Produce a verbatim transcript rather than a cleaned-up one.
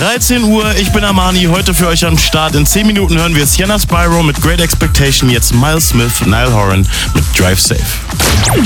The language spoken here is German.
dreizehn Uhr, ich bin Armani, heute für euch am Start. In zehn Minuten hören wir Sienna Spyro mit Great Expectation, jetzt Miles Smith, Niall Horan mit Drive Safe.